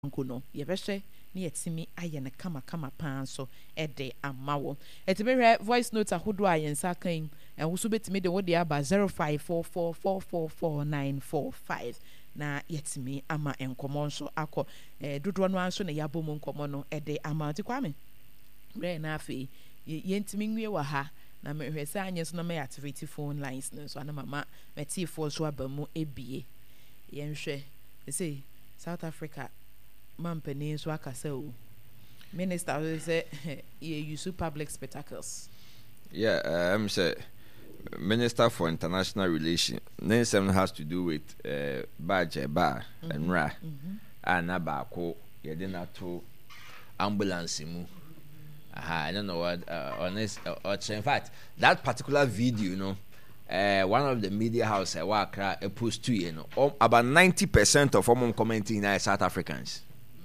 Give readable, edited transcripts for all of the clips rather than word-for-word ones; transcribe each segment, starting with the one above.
no yebehwe ne yetimi aye ne kama pan so ede amawo etibehwe voice note ahodo ayensa kan enwo betimi de wo de aba 0544444945 na yetimi ama enkomo nso akọ dodo no anso ne yabo mu nkomo no ede ama ti kwame re na afi yentimi nwie wa ha na mehwe se anye so no me activate phone lines no so ana mama meti fo so abamu ebie yenhwe say South Africa Mampeni so akasa o minister will say you use public spectacles. I'm say Minister for International Relations. Name 7 has to do with badge bar and ra and abako yedina to ambulance mu. I don't know what honest in fact that particular video, you know, one of the media house post to about 90% of them commenting are South Africans.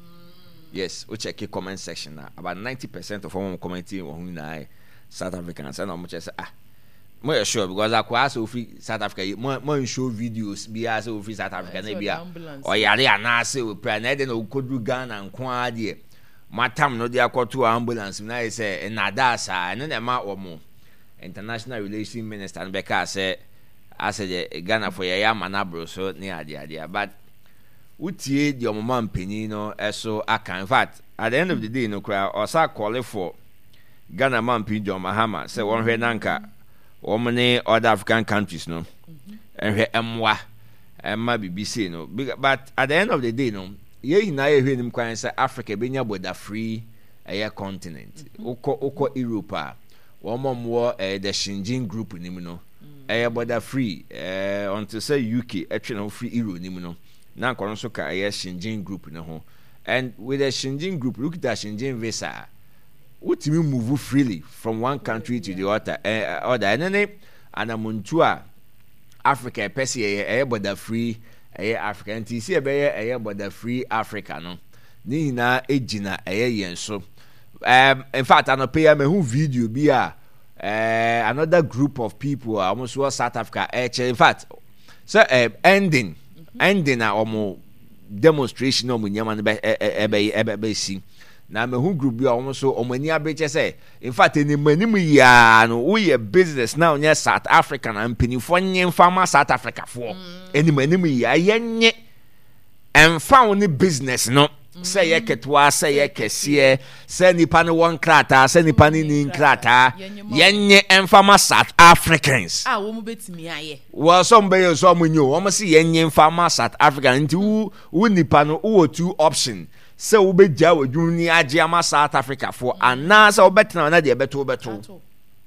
Yes, we check the comment section now. About 90% of them commenting on South Africans. And I'm just more sure because I also free South Africa. More show videos be as free South Africa. Maybe or yari anase we pray. Na then we could do Ghana and Kwadi. Matam no dia call to ambulance. Na say na that's and then ma omo international relations minister and Becca say I said Ghana for ya manabro so near the but utie the mama mpeni no eso aka in fact at the end of the day no cry or sa call for Ghana man mpeni John Mahama say one hwe nanka many other African countries no hwe emwa emma BBC no but at the end of the day no ye na ye hwe nim kwan say Africa benya border free a continent uko Europe wo the Shenzhen group nim no border free until say UK actually free euro nim no na kono so ka Shenzhen group no ho and with the Shenzhen group look at the Shenzhen visa utimi move freely from one country to the other and then anamuntu Africa pese border free Africa and see be border free Africa no ni na ejina yen so in fact I no pay me who video be another group of people almost was South Africa in fact so ending omo demonstration omo nyama be si na me who group be almost so omo ni abreche say in fact any manim ya no we business now near South Africa na mpinifo nye farmer South Africa for any manim ya yenye emfa oni business no say ye ketwa say ye kese say nipa ne won krata say nipa ne nin krata yenye emfama South Africans wo mu betimi aye well some be so munyo wo say yenye emfama South African nti wu nipa no wo two option say wo beja wadwun ni age ama South Africa for ana say wo betena na de beto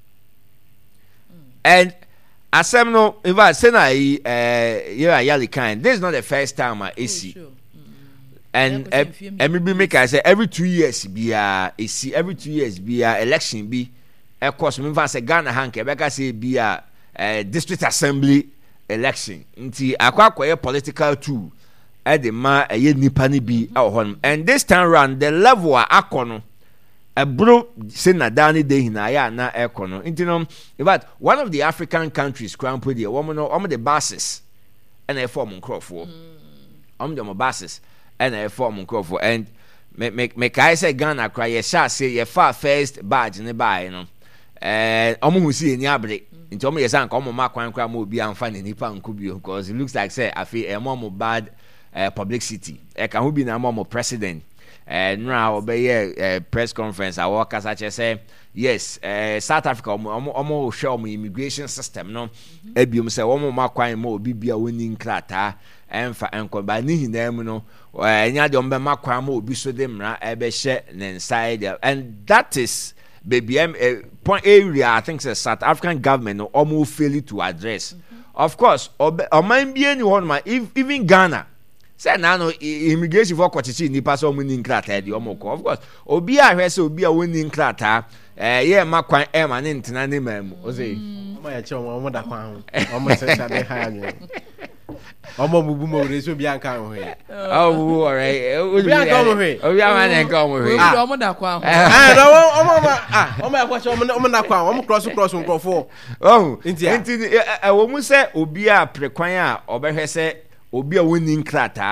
and asem no in fact say na you are yali kind this is not the first time I see and maybe make I say every 2 years be every 2 years be election be of course me say Ghana hanke be say be district assembly election nti akwa political tool e de ma ye nipa ni bi hon and this time round the level akono ebro say na dani de hina ya na ekono nti no in fact one of the African countries crampo there woman the bases and a form crofo the bases and a form crofo and make I say Ghana cry ye sha say ye far first badge ne buy no omo see any abre nti omo yes an omo makwan kra ma obi amfa ne nipa nkubio because it looks like say afi e mo bad publicity e ka hu bi na mo president now obey press conference I work as I say yes South Africa omo show mo immigration system no ebiom say omo makwan ma obi bia woni nkrata emfa enko ba ni hinam no enya de ombe makwan ma obi so de mra ebe hye ne inside and that is baby point area I think the South African government no almost failed to address of course oman bi any one man even Ghana say na no immigration for kwachichi ni pass omo ni nkrata de omo ko of course obi a hwe say obi a woni nkrata ye makwan ma ne ntena ne mamu o say omo ya che omo da kwan omo se sa be ha anya omo bubu mo re so bi anka ho he oh alright obi anka ho he obi ama nka ho he omo da kwa ho omo ya kwa omo da kwa omo cross nkrofo oh nti wo mu se obi a prekwan a obehwe se obi a woni nkrata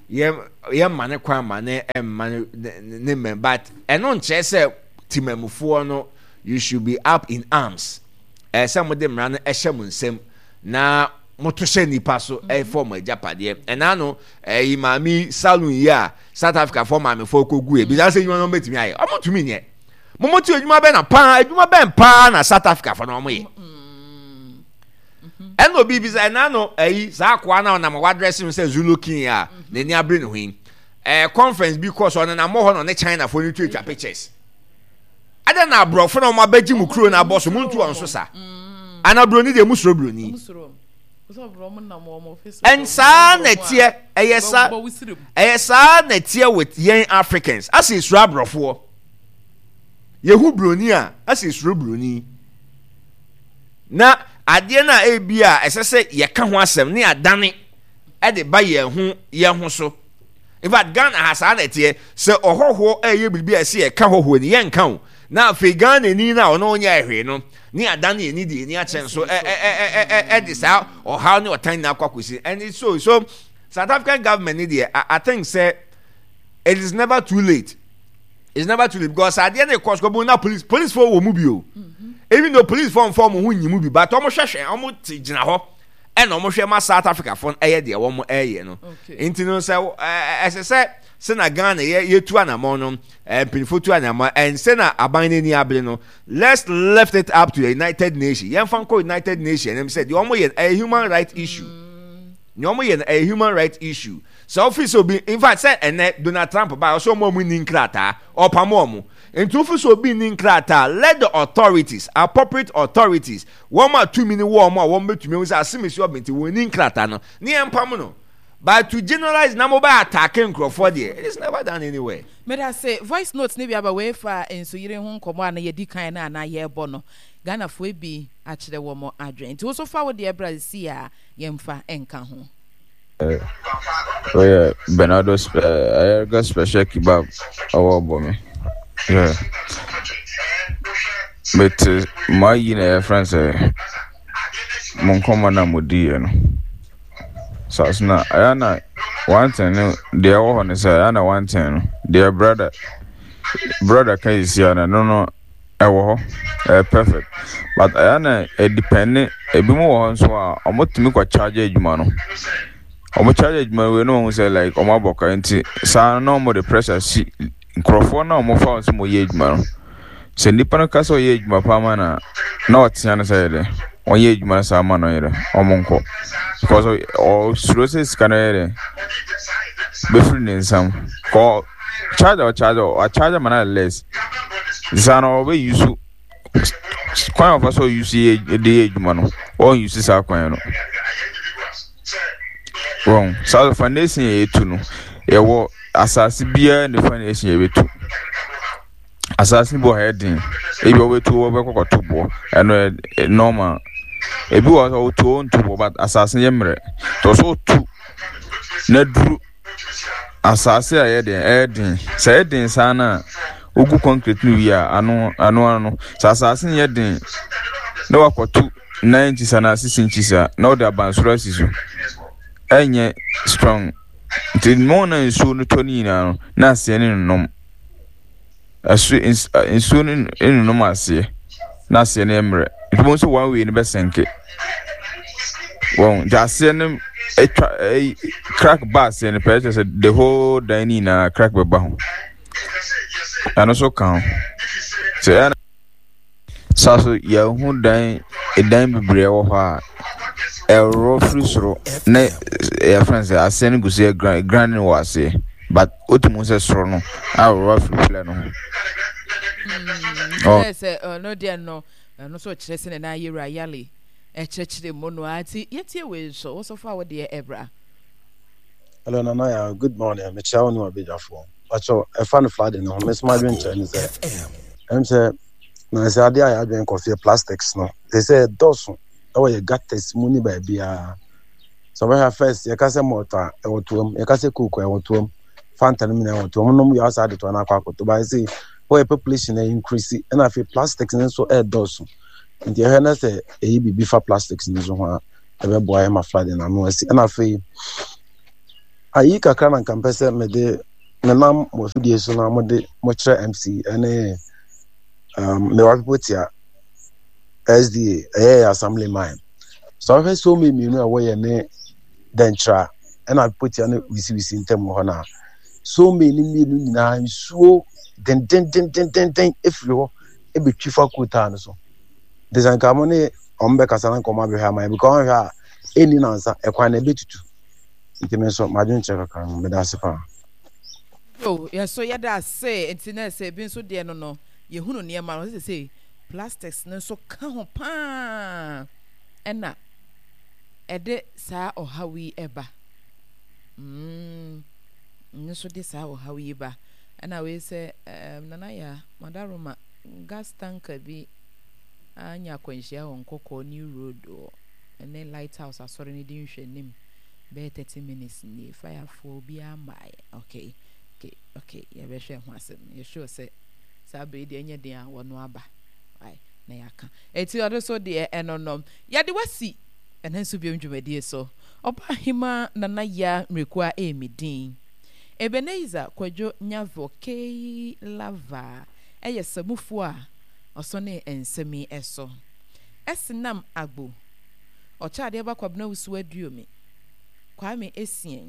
ye mane kwan mane mane ne men but eno nche se timamufuo no you should be up in arms some of them ran nsem na moto nipa so form ajapade enano imami salon ya South Africa for mami for kogu e bi say you no betimi aye omotumi nye momotu adwuma be na pa na South Africa for no moye eno bi bi say enano za kwa na na ma address him say Zulu king ya na ni abre ne hin conference because on na mo ho no ne China for ni twa pictures ada na bro for no ma baji mu kro na boss mu ntu on so sa ana bro ni de musoro bro ni and sa netie eyesa netie with young Africans as is rabrofo yehu broni a as is broni na ade na ebia esese ye ka ho asem ne adane e de ba ye ho so in fact Ghana has netie se ohoho eye bibi ase ye ka hoho ni ye nka ho na Ghana ni na ono onya ehwe no ni adane ni de ni achen so this how or how no time na kwakwisi and it's so South African government ni there I think say it is never too late. It's never too late because at the end of the course go na police for wo mu bi o even though police form hu nyimu bi but omo hwehwe omo tigina ho and omo hwe ma South Africa for eye de wo mo eye no intino say Sena Ghana ye tu anamo no pinfo tu anamo and sena abane ni able no let's left it up to the United Nations. Yen fan ko United Nations and said you almost a human right issue. You almost a human right issue. So office be in fact said and Donald Trump by also more winning krata or pamomo. And to office be nin krata let the authorities appropriate authorities 1 or 2 minutes war more 1 to me was as similar to winning krata no ni empamono. But to generalize namoba attacking Crawford it is never done anywhere. May I say voice notes maybe about way far and so you don't come on a yedika na ye bono Ghana for be actually one more adjoint. To also forward the Brazil yemfa enka ho. Oh yeah, Bernardo I got special kebab our bomb. Yeah. But my friends mon komana mudi no. So ayana one thing they are on say ayana one thing their brother can see no perfect but ayana depending ebi mo won so a omotumi kwa charge adwuma no omo charge adwuma we no say like omo aboka nti sa no mo the pressure si nkrofo na omo fa so mo ye adwuma no se nipa no kaso ye adwuma pa ma na otia no say de on ye adwuma sa ma no yere omo nko because all process can be free in some call charge man less zano we use quite of us use the age man or use this aquano wrong so the foundation e tu no e wo asase bia the foundation e betu asase bo heading e bi we tu wo be kokoto bo and normal ebi was all to on to but assassin yemre to so tu na duru assassin ayedin say den sana ogu concrete no wi a ano so assassin yedin na wakotu 90 sana 6 inches na o da bansura sisu enye strong the morning so no toni na se ne nom asu insu ne nom ase na se ne emre it won't so one way in the best senke won just send them a crack bass and the whole dining na crack baba ho and also count so ya hu dan e dan bebre wo ha e ro frusro na ya friends asen go say grand was but otumo se sro no a ro frusro no yes no dear no no so chese na yera yale chechire mono ati yetie we so for the ebra. Hello Nana, good morning. Me chawo ni obejafo. Acho e fan flood no me smart bin chen say. Say na say ade ya adwen coffee plastics no. They say doso e we got testimony by bia. So we have first you can say mortar e wotuom, you can say cook e wotuom. Fanta no me e wotuom no you outside to na akwa to by say where population increase and I feel plastics and so air doso. And the hena say e bi bifa plastics ni so ho a e be boy ma flood na no see and I feel ayi kakra na kampese me de nam mo fidie so na mo de mo kire MC ene me wa people tia SDA assembly man so I so me no away ne dentra and I put ya no wisi ntem ho na so me ni nyina nsuo den if you e be twifa kuta no so design ka mo ne ombe kasa na koma be ha man because ha eni na nsa ekwa na betutu ntime so madun cheka kan me da sepa oh yeah so yeah that say internet say bin so de no ye hunu ne ma no say plastics no so ka ho pa ena ede saa ohawi eba nso de saa ohawi eba ena we say nana ya madaroma gas tanker bi anya kwanhia won kokko new road ene lighthouse asori ne din hwenim be 30 minutes ni fire for bi amai okay ya be hwe ho asem ye sure say sabe de anya den a wono aba ai na yaka eti odo so de enonom ya de wasi enanso bi ndwumadi so oba hima nana ya mrekua emidin Ebenezer Kwadwo Nyavo K Lava eye samufu a osone ensemi eso esinam agbo ochade ba kwabna wusu aduomi kwame esien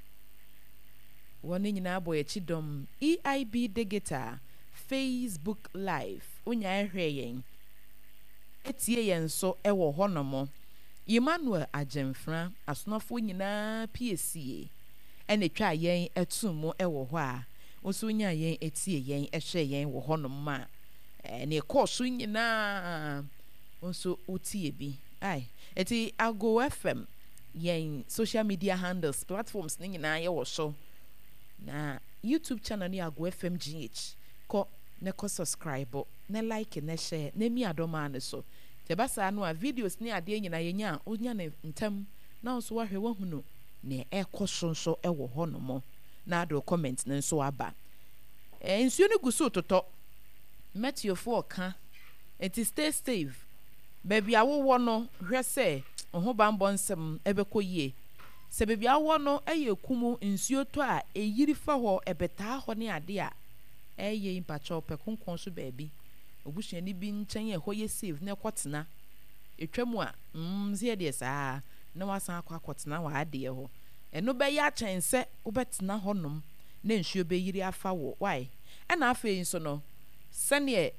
woni nyina aboye chidom EIB Digital Facebook Live unya ehweyen etie yen so ewo honomo Emmanuel Ajemfra asonofo nyina PSA ene twa yen etumo ewo ho a oso nya yen etie yen ehwe yen wo honom ma ne course nyina oso otie bi ai eti Ago FM yen social media handles platforms ni nyina ye wo so na YouTube channel ni Ago FM GH ko ne ko subscribe ne like ne share ne mi adoma ne so te basa no a videos ni ade nyina yenya onya ne ntem na so wahwe wahunu ne ekosonso ewo honomo na do comment ne so aba ensuo ne guso toto Matthew 4 ka enti stay safe baby awo no hwe se ho bambo nsem ebekọ yie se baby awo no eye kumu nsuo to a eyiri fa ho ebeta ho ne ade a eye impacho pekonkon so baby obusuani bi nchen ye ho ye safe ne kwotena etwamu a zie de saa na wasan akwakotena wa ade ho eno be ya chense obetena honom na nsuo be yiri afa wo why na afa nso no sane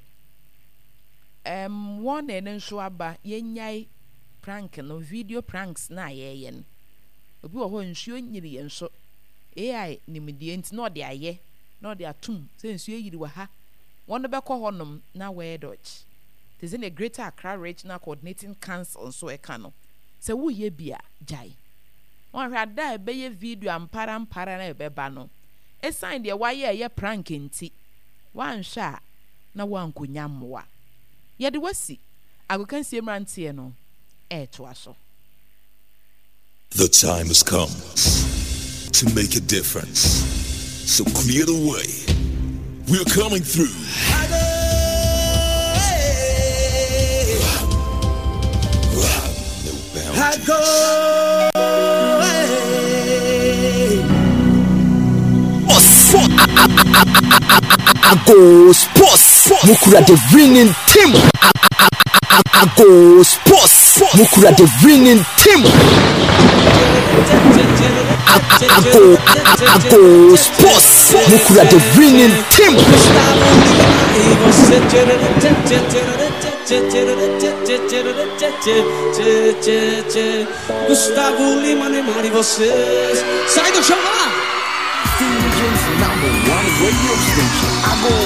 one and nso aba yenyai prank no video pranks na yeyen obi wo ho nsuo nyiri yen so AI nimdie enti no de aye no de atum se nsuo yiri wa ha one be ko honom na we dodge there's in a Greater Accra Regional Coordinating Council so e ka no se wo ye bia jai one hwa da be ye video ampara na e be ba no e sign de wa ye prank enti wan hwa na wan konya mwa ye de wasi agokansie mrantie no e to aso. The time has come to make a difference. So clear the way. We're coming through. Ago Sports Mukura the winning team. Ago Sports Mukura the winning team. Ago Sports Mukura the winning team. Gustavo Lima, Neymar e vocês. Sai do chão lá! Number one radio station.